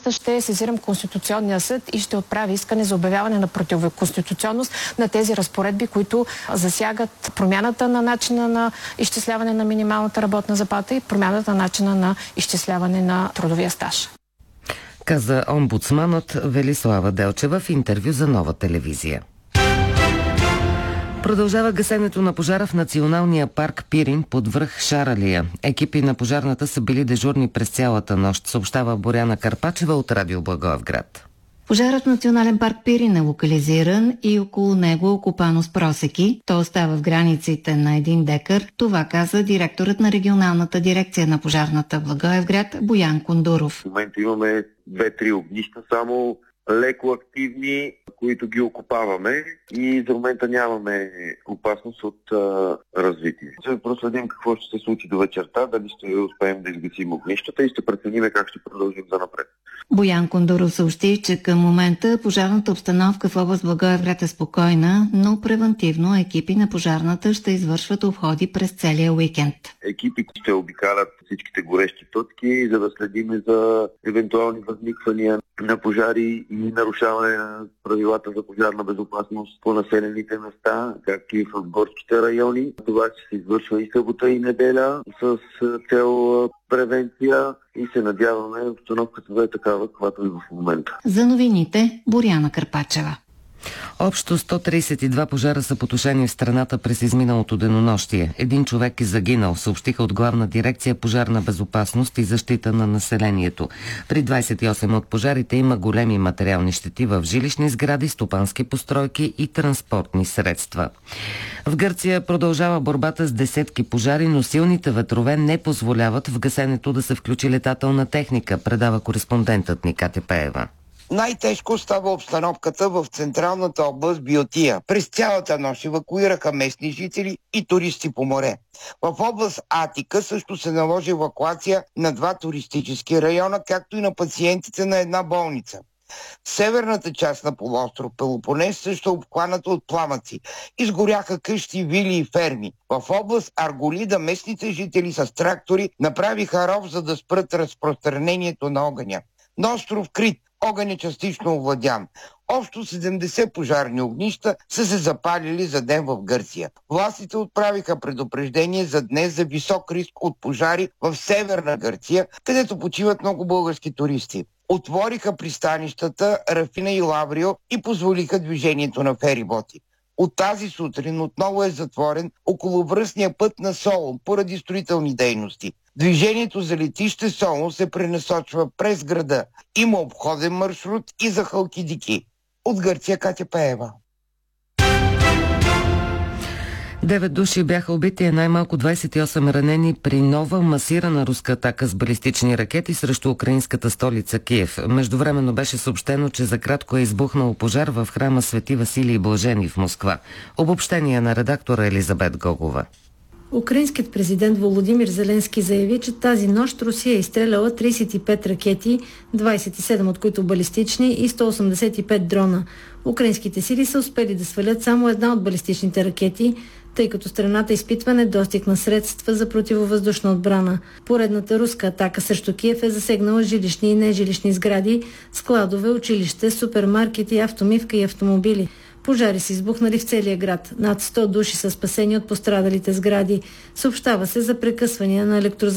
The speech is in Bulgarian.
ще сезирам Конституционния съд и ще отправи искане за обявяване на противоконституционност на тези разпоредби, които засягат промяната на начина на изчисляване на минималната работна заплата и промяната на начина на изчисляване на трудовия стаж. Каза омбудсманът Велислава Делчева в интервю за Нова телевизия. Продължава гасенето на пожара в Националния парк Пирин под връх Шаралия. Екипи на пожарната са били дежурни през цялата нощ, съобщава Боряна Карпачева от Радио Благоевград. Пожарът в Национален парк Пирин е локализиран и около него е окопано с просеки. То остава в границите на 1 декар. Това каза директорът на регионалната дирекция на пожарната в Благоевград Боян Кондуров. В момента имаме 2-3 огнища, само леко активни, които ги окопаваме и за момента нямаме опасност от развитие. Ще проследим какво ще се случи до вечерта, дали ще успеем да изгасим огнищата и ще преценим как ще продължим за напред. Боян Кондуров съобщи, че към момента пожарната обстановка в област Благоевград е спокойна, но превантивно екипи на пожарната ще извършват обходи през целия уикенд. Екипите ще обикалят всичките горещи точки, за да следим за евентуални възниквания на пожари и нарушаване на правилата за пожарна безопасност по населените места, както и в горските райони. Това ще се извършва и събота и неделя с цел превенция и се надяваме обстановката да е такава, каквато и в момента. За новините Боряна Карпачева. Общо 132 пожара са потушени в страната през изминалото денонощие. 1 човек е загинал, съобщиха от Главна дирекция пожарна безопасност и защита на населението. При 28 от пожарите има големи материални щети в жилищни сгради, стопански постройки и транспортни средства. В Гърция продължава борбата с десетки пожари, но силните ветрове не позволяват в гасенето да се включи летателна техника, предава кореспондентът ни Катя Пеева. Най-тежко става обстановката в централната област Биотия. През цялата нощ евакуираха местни жители и туристи по море. В област Атика също се наложи евакуация на 2 туристически района, както и на пациентите на една болница. Северната част на полуостров Пелопонес също обхваната от пламъци. Изгоряха къщи, вили и ферми. В област Арголида местните жители с трактори направиха ров, за да спрат разпространението на огъня. На остров Крит огън е частично овладян. Общо 70 пожарни огнища са се запалили за ден в Гърция. Властите отправиха предупреждение за днес за висок риск от пожари в Северна Гърция, където почиват много български туристи. Отвориха пристанищата Рафина и Лаврио и позволиха движението на фериботи. От тази сутрин отново е затворен околовръстния път на Солун поради строителни дейности. Движението за летище Солун се пренасочва през града. Има обходен маршрут и за Халкидики. От Гърция Катя Пеева. 9 души бяха убити, а най-малко 28 ранени при нова масирана руска атака с балистични ракети срещу украинската столица Киев. Междувременно беше съобщено, че за кратко е избухнал пожар в храма Свети Василий Блажени в Москва. Обобщение на редактора Елизабет Гогова. Украинският президент Володимир Зеленски заяви, че тази нощ Русия е изстреляла 35 ракети, 27 от които балистични и 185 дрона. Украинските сили са успели да свалят само една от балистичните ракети, тъй като страната изпитва недостиг на средства за противовъздушна отбрана. Поредната руска атака срещу Киев е засегнала жилищни и нежилищни сгради, складове, училище, супермаркети, автомивка и автомобили. Пожари са избухнали в целия град. Над 100 души са спасени от пострадалите сгради. Съобщава се за прекъсвания на